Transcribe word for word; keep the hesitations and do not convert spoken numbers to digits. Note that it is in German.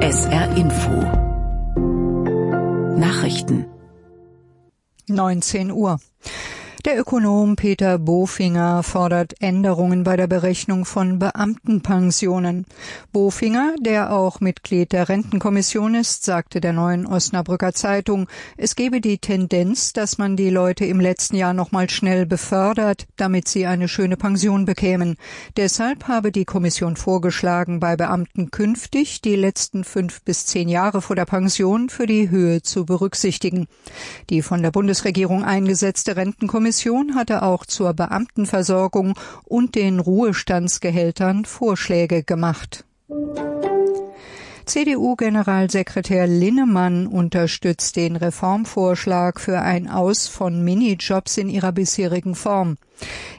S R Info Nachrichten neunzehn Uhr. Der Ökonom Peter Bofinger fordert Änderungen bei der Berechnung von Beamtenpensionen. Bofinger, der auch Mitglied der Rentenkommission ist, sagte der Neuen Osnabrücker Zeitung, es gebe die Tendenz, dass man die Leute im letzten Jahr noch mal schnell befördert, damit sie eine schöne Pension bekämen. Deshalb habe die Kommission vorgeschlagen, bei Beamten künftig die letzten fünf bis zehn Jahre vor der Pension für die Höhe zu berücksichtigen. Die von der Bundesregierung eingesetzte Rentenkommission hatte auch zur Beamtenversorgung und den Ruhestandsgehältern Vorschläge gemacht. C D U-Generalsekretär Linnemann unterstützt den Reformvorschlag für ein Aus von Minijobs in ihrer bisherigen Form.